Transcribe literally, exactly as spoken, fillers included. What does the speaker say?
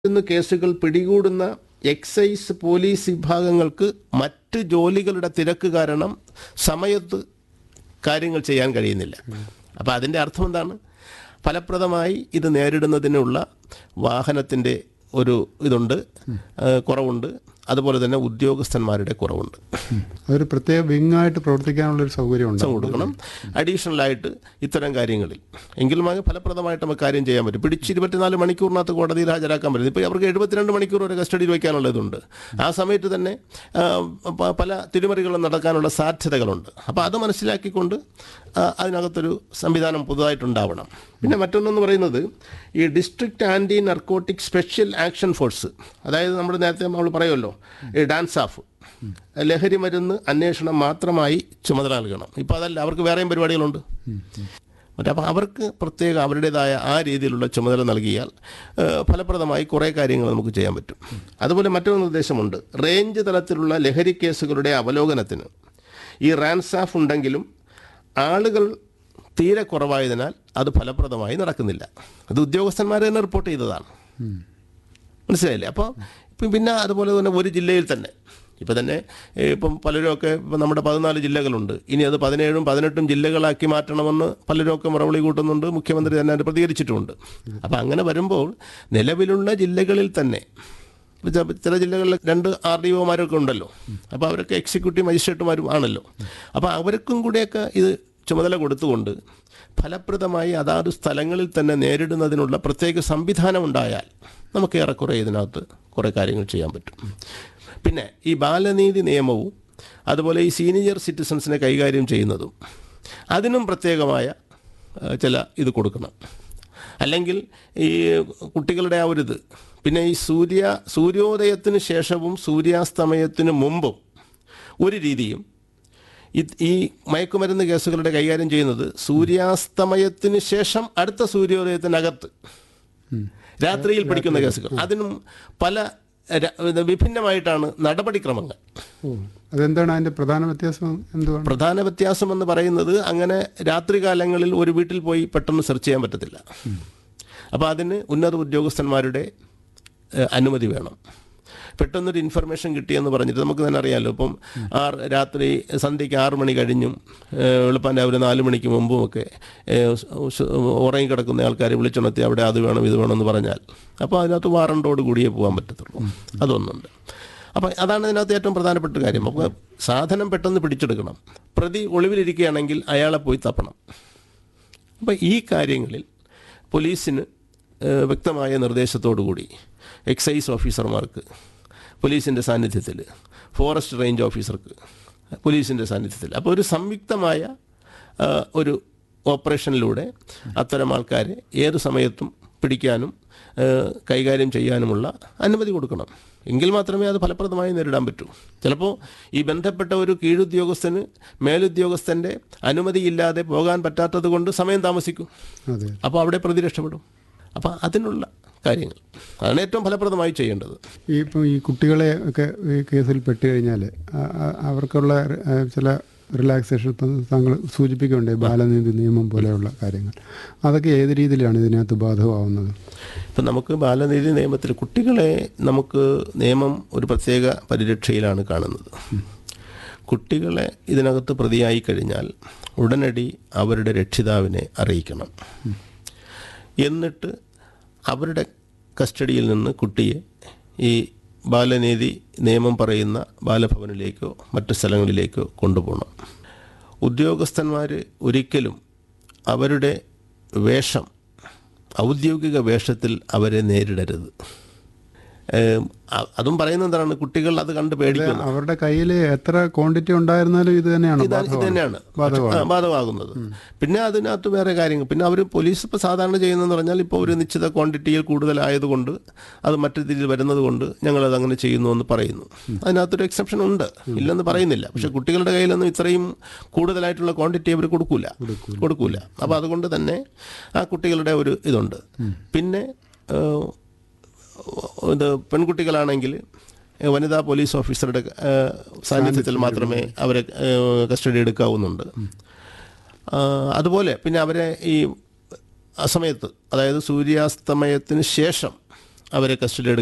ഇന്ന് കേസുകൾ പിടികൂടുന്ന excise police വിഭാഗങ്ങൾക്ക് മറ്റ് ജോലികളുടെ തിരക്ക് കാരണം സമയത്ത് കാര്യങ്ങൾ ചെയ്യാൻ കഴിയുന്നില്ല. അപ്പോൾ അതിൻ്റെ അർത്ഥം എന്താണ്? ഫലപ്രദമായി ഇത് നേരിടുന്നതിനുള്ള വാഹനത്തിൻ്റെ ഒരു ഇതുണ്ട്, കുറവുണ്ട്. അതുപോലെ തന്നെ ഉദ്യോഗസ്ഥന്മാരുടെ കുറവുണ്ട്. അതൊരു പ്രത്യേക വിങ്ങായിട്ട് പ്രവർത്തിക്കാനുള്ളൊരു സൗകര്യം കൊടുക്കണം അഡീഷണലായിട്ട് ഇത്തരം കാര്യങ്ങളിൽ. എങ്കിലും അത് ഫലപ്രദമായിട്ട് നമുക്ക് കാര്യം ചെയ്യാൻ പറ്റും. പിടിച്ച് ഇരുപത്തിനാല് മണിക്കൂറിനകത്ത് കോടതിയിൽ ഹാജരാക്കാൻ പറ്റും. ഇപ്പോൾ അവർക്ക് എഴുപത്തിരണ്ട് മണിക്കൂർ വരെ കസ്റ്റഡിയിൽ വയ്ക്കാനുള്ളതുണ്ട്. ആ സമയത്ത് തന്നെ പല തിരിമറികളും നടക്കാനുള്ള സാധ്യതകളുണ്ട്. അപ്പോൾ അത് മനസ്സിലാക്കിക്കൊണ്ട് അതിനകത്തൊരു സംവിധാനം പുതുതായിട്ടുണ്ടാവണം. പിന്നെ മറ്റൊന്നെന്ന് പറയുന്നത് ഈ district anti narcotic special action force, അതായത് നമ്മൾ നേരത്തെ നമ്മൾ പറയുമല്ലോ ഈ ഡാൻസ് ഓഫ് ലഹരി മരുന്ന് അന്വേഷണം മാത്രമായി ചുമതല നൽകണം. ഇപ്പോൾ അതല്ല, അവർക്ക് വേറെയും പരിപാടികളുണ്ട്. മറ്റേ അപ്പോൾ അവർക്ക് പ്രത്യേക അവരുടേതായ ആ രീതിയിലുള്ള ചുമതല നൽകിയാൽ ഫലപ്രദമായി കുറേ കാര്യങ്ങൾ നമുക്ക് ചെയ്യാൻ പറ്റും. അതുപോലെ മറ്റൊരു നിർദ്ദേശമുണ്ട്. റേഞ്ച് തലത്തിലുള്ള ലഹരി കേസുകളുടെ അവലോകനത്തിന് ഈ റാൻസാഫ് ഉണ്ടെങ്കിലും ആളുകൾ തീരെ കുറവായതിനാൽ അത് ഫലപ്രദമായി നടക്കുന്നില്ല. അത് ഉദ്യോഗസ്ഥന്മാർ തന്നെ റിപ്പോർട്ട് ചെയ്തതാണ്. മനസ്സിലായില്ലേ? അപ്പോൾ പിന്നെ അതുപോലെ തന്നെ ഒരു ജില്ലയിൽ തന്നെ ഇപ്പം തന്നെ ഇപ്പം പലരുമൊക്കെ ഇപ്പം നമ്മുടെ പതിനാല് ജില്ലകളുണ്ട്. ഇനി അത് പതിനേഴും പതിനെട്ടും ജില്ലകളാക്കി മാറ്റണമെന്ന് പലരുമൊക്കെ മറുപടി കൂട്ടുന്നുണ്ട്. മുഖ്യമന്ത്രി തന്നെ അത് പ്രതികരിച്ചിട്ടുമുണ്ട്. അപ്പം അങ്ങനെ വരുമ്പോൾ നിലവിലുള്ള ജില്ലകളിൽ തന്നെ ചില ജില്ലകളിൽ രണ്ട് ആർ ഡി ഒമാരൊക്കെ ഉണ്ടല്ലോ. അപ്പോൾ അവരൊക്കെ എക്സിക്യൂട്ടീവ് മജിസ്ട്രേറ്റുമാരും ആണല്ലോ. അപ്പോൾ അവർക്കും കൂടെയൊക്കെ ഇത് ചുമതല കൊടുത്തുകൊണ്ട് ഫലപ്രദമായി അതാത് സ്ഥലങ്ങളിൽ തന്നെ നേരിടുന്നതിനുള്ള പ്രത്യേക സംവിധാനം ഉണ്ടായാൽ നമുക്ക് ഏറെക്കുറെ ഇതിനകത്ത് കുറേ കാര്യങ്ങൾ ചെയ്യാൻ പറ്റും. പിന്നെ ഈ ബാലനീതി നിയമവും അതുപോലെ ഈ സീനിയർ സിറ്റിസൺസിനെ കൈകാര്യം ചെയ്യുന്നതും അതിനും പ്രത്യേകമായ ചില ഇത് കൊടുക്കണം. അല്ലെങ്കിൽ ഈ കുട്ടികളുടെ ആ ഒരിത്, പിന്നെ ഈ സൂര്യ സൂര്യോദയത്തിന് ശേഷവും സൂര്യാസ്തമയത്തിന് മുമ്പും ഒരു രീതിയും ഈ മയക്കുമരുന്ന് കേസുകളുടെ കൈകാര്യം ചെയ്യുന്നത് സൂര്യാസ്തമയത്തിന് ശേഷം അടുത്ത സൂര്യോദയത്തിനകത്ത് രാത്രിയിൽ പിടിക്കുന്ന കേസുകൾ, അതിനും പല വിഭിന്നമായിട്ടാണ് നടപടിക്രമങ്ങൾ. അതെന്താണ് അതിൻ്റെ പ്രധാന വ്യത്യാസം? എന്തുവാണ് പ്രധാന വ്യത്യാസം എന്ന് പറയുന്നത്? അങ്ങനെ രാത്രികാലങ്ങളിൽ ഒരു വീട്ടിൽ പോയി പെട്ടെന്ന് സെർച്ച് ചെയ്യാൻ പറ്റത്തില്ല. അപ്പോൾ അതിന് ഉന്നത ഉദ്യോഗസ്ഥന്മാരുടെ അനുമതി വേണം. പെട്ടെന്നൊരു ഇൻഫർമേഷൻ കിട്ടിയെന്ന് പറഞ്ഞിട്ട് നമുക്ക് തന്നെ അറിയാമല്ലോ. ഇപ്പം ആറ് രാത്രി സന്ധ്യയ്ക്ക് ആറ് മണി കഴിഞ്ഞും വെളുപ്പാൻ്റെ ഒരു നാല് മണിക്ക് മുമ്പുമൊക്കെ ഉറങ്ങിക്കിടക്കുന്ന ആൾക്കാരെ വിളിച്ചുണർത്തി അവിടെ അത് വേണം ഇത് വേണമെന്ന് പറഞ്ഞാൽ അപ്പോൾ അതിനകത്ത് വാറണ്ടോട് കൂടിയേ പോകാൻ പറ്റത്തുള്ളൂ. അതൊന്നുണ്ട്. അപ്പം അതാണ് ഇതിനകത്ത് ഏറ്റവും പ്രധാനപ്പെട്ട കാര്യം. അപ്പോൾ സാധനം പെട്ടെന്ന് പിടിച്ചെടുക്കണം. പ്രതി ഒളിവിലിരിക്കുകയാണെങ്കിൽ അയാളെ പോയി തപ്പണം. അപ്പം ഈ കാര്യങ്ങളിൽ പോലീസിന് വ്യക്തമായ നിർദ്ദേശത്തോടു കൂടി എക്സൈസ് ഓഫീസർമാർക്ക് പോലീസിൻ്റെ സാന്നിധ്യത്തിൽ, ഫോറസ്റ്റ് റേഞ്ച് ഓഫീസർക്ക് പോലീസിൻ്റെ സാന്നിധ്യത്തിൽ, അപ്പോൾ ഒരു സംയുക്തമായ ഒരു ഓപ്പറേഷനിലൂടെ അത്തരം ആൾക്കാരെ ഏത് സമയത്തും പിടിക്കാനും കൈകാര്യം ചെയ്യാനുമുള്ള അനുമതി കൊടുക്കണം. എങ്കിൽ മാത്രമേ അത് ഫലപ്രദമായി നേരിടാൻ പറ്റൂ. ചിലപ്പോൾ ഈ ബന്ധപ്പെട്ട ഒരു കീഴുദ്യോഗസ്ഥന് മേലുദ്യോഗസ്ഥൻ്റെ അനുമതിയില്ലാതെ പോകാൻ പറ്റാത്തത് കൊണ്ട് സമയം താമസിക്കും. അപ്പോൾ അവിടെ പ്രതി രക്ഷപ്പെടും. അപ്പോൾ അതിനുള്ള കാര്യങ്ങൾ അതാണ് ഏറ്റവും ഫലപ്രദമായി ചെയ്യേണ്ടത്. ഈ ഇപ്പം ഈ കുട്ടികളെ ഒക്കെ ഈ കേസിൽ പെട്ട് കഴിഞ്ഞാൽ അവർക്കുള്ള ചില റിലാക്സേഷൻ ഇപ്പം താങ്കൾ സൂചിപ്പിക്കുകയുണ്ട്, ബാലനീതി നിയമം പോലെയുള്ള കാര്യങ്ങൾ. അതൊക്കെ ഏത് രീതിയിലാണ് ഇതിനകത്ത് ബാധകമാവുന്നത്? ഇപ്പം നമുക്ക് ബാലനീതി നിയമത്തിൽ കുട്ടികളെ നമുക്ക് നിയമം ഒരു പ്രത്യേക പരിരക്ഷയിലാണ് കാണുന്നത്. കുട്ടികളെ ഇതിനകത്ത് പ്രതിയായി കഴിഞ്ഞാൽ ഉടനടി അവരുടെ രക്ഷിതാവിനെ അറിയിക്കണം. എന്നിട്ട് അവരുടെ കസ്റ്റഡിയിൽ നിന്ന് കുട്ടിയെ ഈ ബാലനീതി നിയമം പറയുന്ന ബാലഭവനിലേക്കോ മറ്റു സ്ഥലങ്ങളിലേക്കോ കൊണ്ടുപോകണം. ഉദ്യോഗസ്ഥന്മാർ ഒരിക്കലും അവരുടെ വേഷം, ഔദ്യോഗിക വേഷത്തിൽ അവരെ നേരിടരുത്. അതും പറയുന്നത് എന്താണ്? കുട്ടികൾ അത് കണ്ട് പേടിക്കുന്നു. അവരുടെ കയ്യിൽ എത്ര ക്വാണ്ടിറ്റി ഉണ്ടായിരുന്നാലും ഇത് തന്നെയാണ് ഇത് തന്നെയാണ് ബാധകമാകുന്നത്. പിന്നെ അതിനകത്ത് വേറെ കാര്യങ്ങൾ, പിന്നെ അവർ പോലീസ് ഇപ്പോൾ സാധാരണ ചെയ്യുന്നതെന്ന് പറഞ്ഞാൽ ഇപ്പോൾ ഒരു നിശ്ചിത ക്വാണ്ടിറ്റിയിൽ കൂടുതലായതുകൊണ്ട് അത് മറ്റു രീതിയിൽ വരുന്നത് കൊണ്ട് ഞങ്ങളത് അങ്ങനെ ചെയ്യുന്നു എന്ന് പറയുന്നു. അതിനകത്തൊരു എക്സെപ്ഷൻ ഉണ്ട്, ഇല്ലെന്ന് പറയുന്നില്ല. പക്ഷെ കുട്ടികളുടെ കയ്യിലൊന്നും ഇത്രയും കൂടുതലായിട്ടുള്ള ക്വാണ്ടിറ്റി അവർ കൊടുക്കൂല കൊടുക്കൂല അപ്പോൾ അതുകൊണ്ട് തന്നെ ആ കുട്ടികളുടെ ഒരു ഇതുണ്ട്. പിന്നെ ഇത് പെൺകുട്ടികളാണെങ്കിൽ വനിതാ പോലീസ് ഓഫീസറുടെ സാന്നിധ്യത്തിൽ മാത്രമേ അവരെ കസ്റ്റഡി എടുക്കാവുന്നുണ്ട്. അതുപോലെ പിന്നെ അവരെ ഈ സമയത്ത്, അതായത് സൂര്യാസ്തമയത്തിന് ശേഷം അവരെ കസ്റ്റഡി